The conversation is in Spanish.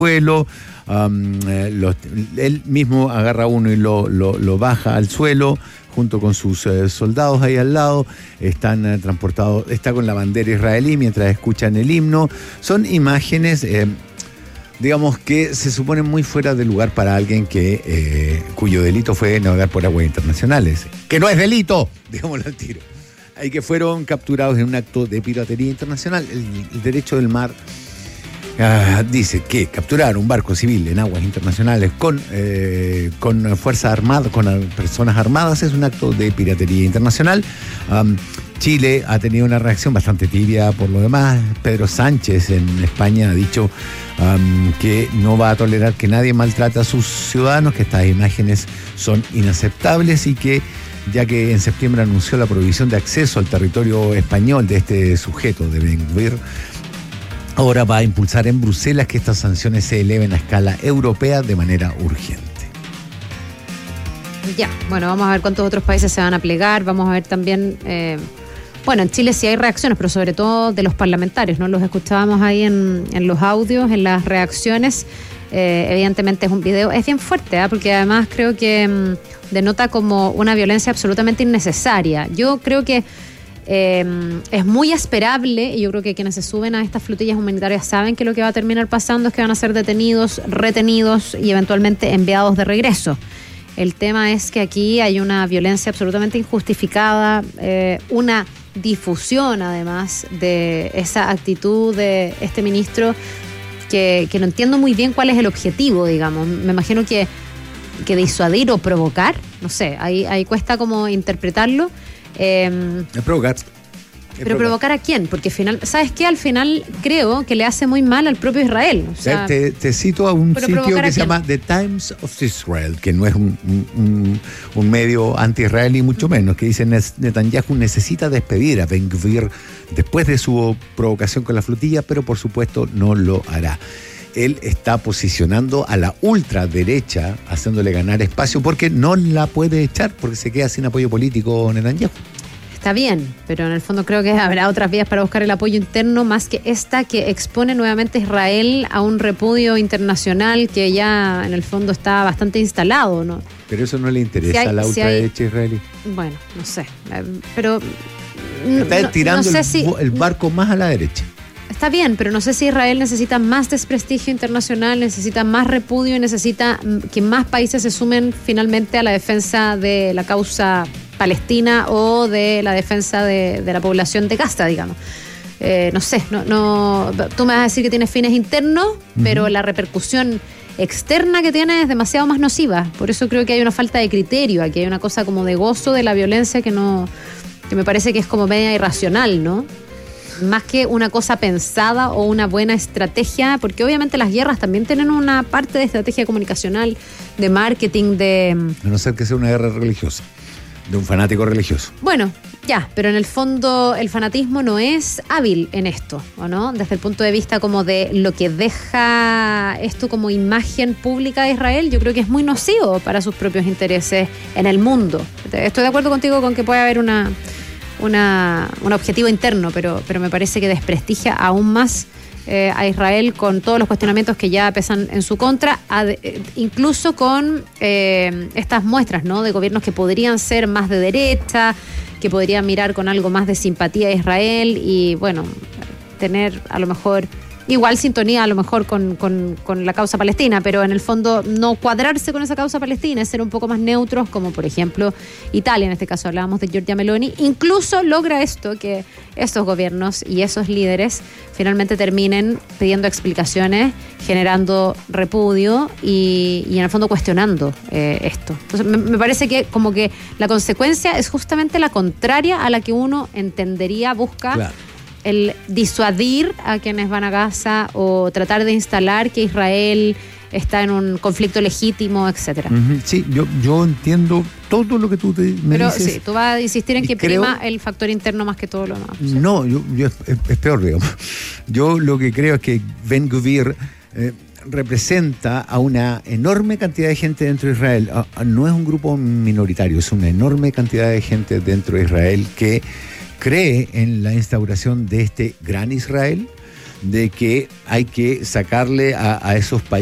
suelo. Él mismo agarra uno y lo baja al suelo junto con sus soldados ahí al lado. Están transportados, está con la bandera israelí mientras escuchan el himno. Son imágenes, digamos, que se suponen muy fuera de lugar para alguien cuyo delito fue navegar por aguas internacionales. Que no es delito, digámoslo al tiro. Y que fueron capturados en un acto de piratería internacional. El derecho del mar dice que capturar un barco civil en aguas internacionales con fuerzas armadas, con personas armadas, es un acto de piratería internacional. Chile ha tenido una reacción bastante tibia por lo demás. Pedro Sánchez en España ha dicho que no va a tolerar que nadie maltrate a sus ciudadanos, que estas imágenes son inaceptables y que, ya que en septiembre anunció la prohibición de acceso al territorio español de este sujeto de Ben-Gvir, ahora va a impulsar en Bruselas que estas sanciones se eleven a escala europea de manera urgente. Ya, bueno, vamos a ver cuántos otros países se van a plegar, vamos a ver también, en Chile sí hay reacciones, pero sobre todo de los parlamentarios, ¿no? Los escuchábamos ahí en los audios, en las reacciones. Evidentemente es un video, es bien fuerte, porque además creo que denota como una violencia absolutamente innecesaria. Yo creo que es muy esperable, y yo creo que quienes se suben a estas flotillas humanitarias saben que lo que va a terminar pasando es que van a ser detenidos, retenidos y eventualmente enviados de regreso. El tema es que aquí hay una violencia absolutamente injustificada, una difusión además de esa actitud de este ministro que no entiendo muy bien cuál es el objetivo, digamos. Me imagino que disuadir o provocar, no sé, ahí cuesta como interpretarlo. Es provocar. Pero provocar a quién, porque ¿sabes qué? Al final creo que le hace muy mal al propio Israel. O sea, te cito a un sitio que se llama The Times of Israel, que no es un medio anti-israelí, mucho menos, que dice: Netanyahu necesita despedir a Ben-Gvir después de su provocación con la flotilla, pero por supuesto no lo hará. Él está posicionando a la ultraderecha, haciéndole ganar espacio, porque no la puede echar, porque se queda sin apoyo político Netanyahu. Está bien, pero en el fondo creo que habrá otras vías para buscar el apoyo interno más que esta que expone nuevamente a Israel a un repudio internacional que ya en el fondo está bastante instalado, ¿no? Pero eso no le interesa a la ultraderecha israelí. Bueno, no sé, pero está tirando el barco más a la derecha. Está bien, pero no sé si Israel necesita más desprestigio internacional, necesita más repudio y necesita que más países se sumen finalmente a la defensa de la causa palestina o de la defensa de la población de Gaza, digamos. No sé, tú me vas a decir que tiene fines internos, pero la repercusión externa que tiene es demasiado más nociva. Por eso creo que hay una falta de criterio, aquí hay una cosa como de gozo de la violencia que me parece que es como media irracional, ¿no? Más que una cosa pensada o una buena estrategia, porque obviamente las guerras también tienen una parte de estrategia comunicacional, de marketing, A no ser que sea una guerra religiosa, de un fanático religioso. Bueno, ya, pero en el fondo el fanatismo no es hábil en esto, ¿o no? Desde el punto de vista como de lo que deja esto como imagen pública de Israel, yo creo que es muy nocivo para sus propios intereses en el mundo. Estoy de acuerdo contigo con que puede haber un objetivo interno, pero me parece que desprestigia aún más a Israel con todos los cuestionamientos que ya pesan en su contra, incluso con estas muestras, ¿no?, de gobiernos que podrían ser más de derecha, que podrían mirar con algo más de simpatía a Israel y, bueno, tener a lo mejor igual sintonía a lo mejor con la causa palestina, pero en el fondo no cuadrarse con esa causa palestina, es ser un poco más neutros, como por ejemplo Italia, en este caso hablábamos de Giorgia Meloni. Incluso logra esto, que esos gobiernos y esos líderes finalmente terminen pidiendo explicaciones, generando repudio y en el fondo cuestionando esto. Entonces me parece que como que la consecuencia es justamente la contraria a la que uno entendería, busca. Claro. El disuadir a quienes van a Gaza o tratar de instalar que Israel está en un conflicto legítimo, etcétera. Sí, yo entiendo todo lo que tú me dices. Pero sí, tú vas a insistir en que prima el factor interno más que todo lo demás. ¿Sí? No, es peor, digamos. Yo lo que creo es que Ben-Gvir representa a una enorme cantidad de gente dentro de Israel. No es un grupo minoritario, es una enorme cantidad de gente dentro de Israel que cree en la instauración de este gran Israel, de que hay que sacarle a esos países